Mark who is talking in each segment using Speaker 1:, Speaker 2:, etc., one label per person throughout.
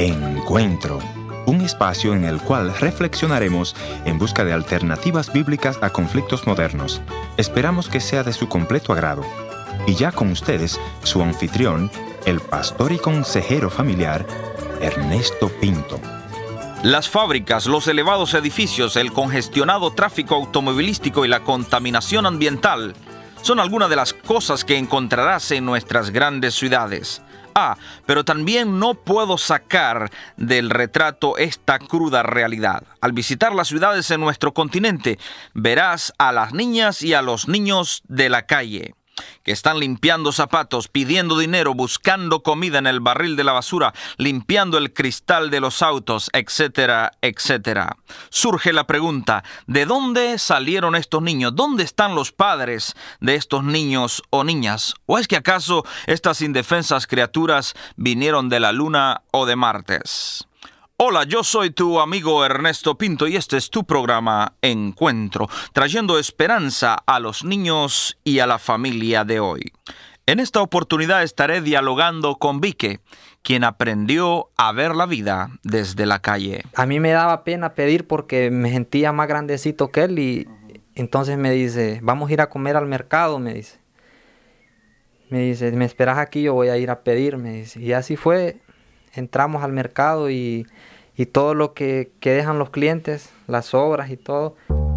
Speaker 1: Encuentro, un espacio en el cual reflexionaremos en busca de alternativas bíblicas a conflictos modernos. Esperamos que sea de su completo agrado. Y ya con ustedes, su anfitrión, el pastor y consejero familiar, Ernesto Pinto.
Speaker 2: Las fábricas, los elevados edificios, el congestionado tráfico automovilístico y la contaminación ambiental son algunas de las cosas que encontrarás en nuestras grandes ciudades. Pero también no puedo sacar del retrato esta cruda realidad. Al visitar las ciudades en nuestro continente, verás a las niñas y a los niños de la calle, que están limpiando zapatos, pidiendo dinero, buscando comida en el barril de la basura, limpiando el cristal de los autos, etcétera, etcétera. Surge la pregunta, ¿de dónde salieron estos niños? ¿Dónde están los padres de estos niños o niñas? ¿O es que acaso estas indefensas criaturas vinieron de la luna o de Martes? Hola, yo soy tu amigo Ernesto Pinto y este es tu programa Encuentro, trayendo esperanza a los niños y a la familia de hoy. En esta oportunidad estaré dialogando con Vique, quien aprendió a ver la vida desde la calle.
Speaker 3: A mí me daba pena pedir porque me sentía más grandecito que él y entonces me dice, vamos a ir a comer al mercado, me dice. Me esperas aquí, yo voy a ir a pedir, me dice. Y así fue. Entramos al mercado y todo lo que dejan los clientes, las sobras y todo.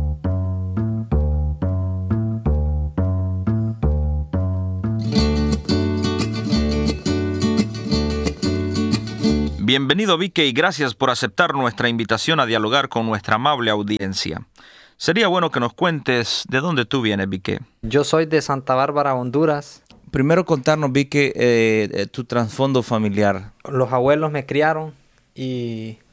Speaker 2: Bienvenido, Vique, y gracias por aceptar nuestra invitación a dialogar con nuestra amable audiencia. Sería bueno que nos cuentes de dónde tú vienes, Vique.
Speaker 3: Yo soy de Santa Bárbara, Honduras.
Speaker 4: Primero contarnos, Vique, tu trasfondo familiar.
Speaker 3: Los abuelos me criaron y